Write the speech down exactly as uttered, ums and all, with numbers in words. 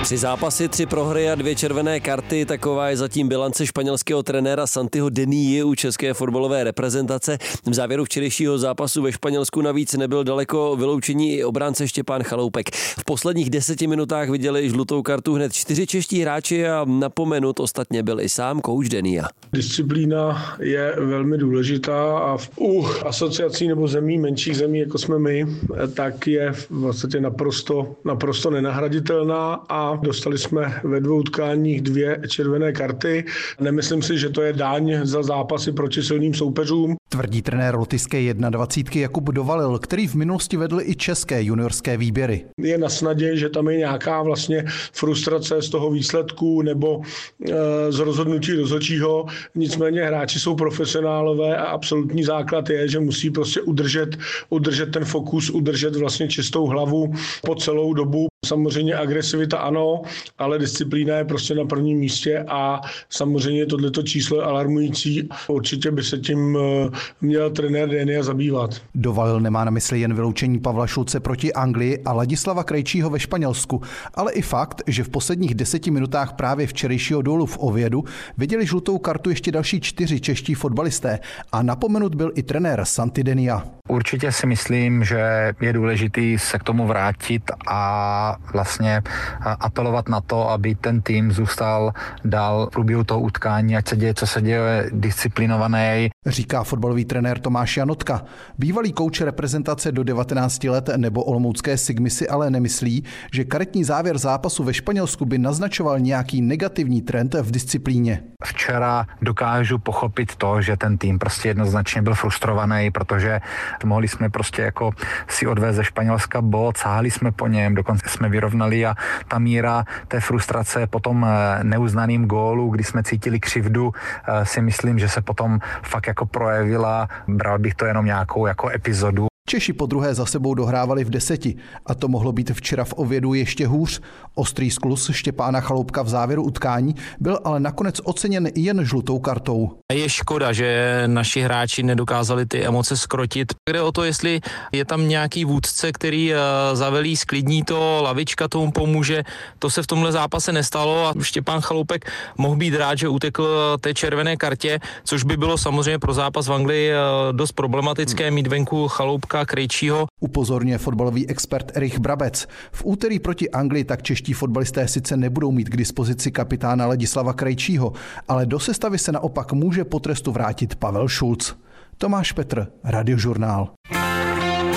Tři zápasy, tři prohry a dvě červené karty, taková je zatím bilance španělského trenéra Santiho Denii u české fotbalové reprezentace. V závěru včerejšího zápasu ve Španělsku navíc nebyl daleko vyloučení i obránce Štěpán Chaloupek. V posledních deseti minutách viděli žlutou kartu hned čtyři čeští hráči a napomenut ostatně byl i sám kouč Denia. Disciplína je velmi důležitá a u asociací nebo zemí, menších zemí, jako jsme my, tak je v podstatě naprosto, naprosto nenahraditelná a dostali jsme ve dvou utkáních dvě červené karty. Nemyslím si, že to je daň za zápasy proti silným soupeřům. Tvrdí trenér lotyšské dvacítky Jakub Dovalil, který v minulosti vedl i české juniorské výběry. Je na snadě, že tam je nějaká vlastně frustrace z toho výsledku nebo e, z rozhodnutí rozhodčího. Nicméně hráči jsou profesionálové a absolutní základ je, že musí prostě udržet, udržet ten fokus, udržet vlastně čistou hlavu po celou dobu. Samozřejmě agresivita ano, ale disciplína je prostě na prvním místě a samozřejmě tohleto číslo je alarmující. Určitě by se tím měl trenér Denia zabývat. Dovalil nemá na mysli jen vyloučení Pavla Šulce proti Anglii a Ladislava Krejčího ve Španělsku, ale i fakt, že v posledních deseti minutách právě včerejšího gólu v Oviedu viděli žlutou kartu ještě další čtyři čeští fotbalisté a napomenut byl i trenér Santi Denia. Určitě si myslím, že je důležitý se k tomu vrátit a vlastně apelovat na to, aby ten tým zůstal dál v průběhu toho utkání, ať se děje, co se děje, disciplinovaný. Říká fotbalový trenér Tomáš Janotka. Bývalý kouč reprezentace do devatenácti let nebo olomoucké Sigmy si ale nemyslí, že karetní závěr zápasu ve Španělsku by naznačoval nějaký negativní trend v disciplíně. Včera dokážu pochopit to, že ten tým prostě jednoznačně byl frustrovaný, protože mohli jsme prostě jako si odvést ze Španělska bod, sáhli jsme po něm, dokonce jsme vyrovnali a ta míra té frustrace po tom neuznaným gólu, kdy jsme cítili křivdu, si myslím, že se potom fakt jako projevila. Bral bych to jenom nějakou jako epizodu. Češi po druhé za sebou dohrávali v deseti a to mohlo být včera v Oviedu ještě hůř. Ostrý skluz Štěpána Chaloupka v závěru utkání byl ale nakonec oceněn jen žlutou kartou. Je škoda, že naši hráči nedokázali ty emoce skrotit. Jde o to, jestli je tam nějaký vůdce, který zavelí, sklidní to, lavička tomu pomůže. To se v tomhle zápase nestalo a Štěpán Chaloupek mohl být rád, že utekl té červené kartě, což by bylo samozřejmě pro zápas v Anglii dost problematické mít venku Chaloupka, Krejčího. Upozorňuje fotbalový expert Erich Brabec. V úterý proti Anglii tak čeští fotbalisté sice nebudou mít k dispozici kapitána Ladislava Krejčího, ale do sestavy se naopak může po trestu vrátit Pavel Šulc. Tomáš Petr, Radiožurnál.